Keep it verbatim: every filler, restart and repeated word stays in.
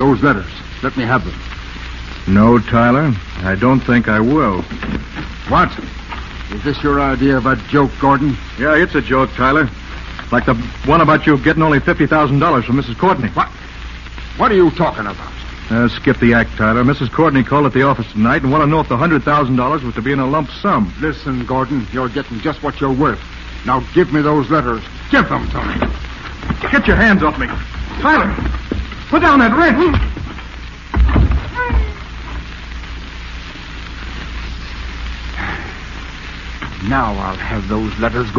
Those letters. Let me have them. No, Tyler. I don't think I will. What? Is this your idea of a joke, Gordon? Yeah, it's a joke, Tyler. Like the one about you getting only fifty thousand dollars from Missus Courtney. What? What are you talking about? Uh, skip the act, Tyler. Missus Courtney called at the office tonight and wanted to know if the one hundred thousand dollars was to be in a lump sum. Listen, Gordon, you're getting just what you're worth. Now give me those letters. Give them to me. Get your hands off me. Tyler, put down that wrench. Now I'll have those letters go.